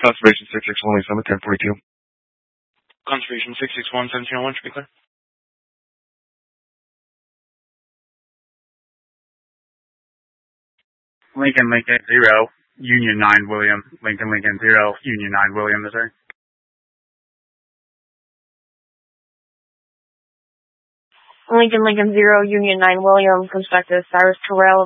Conservation 661 Summit 1042. Conservation 661 1701, should be clear. Lincoln 0, Union 9 William. Lincoln 0, Union 9 William, Missouri. Lincoln 0, Union 9 William, comes back to Cyrus Terrell.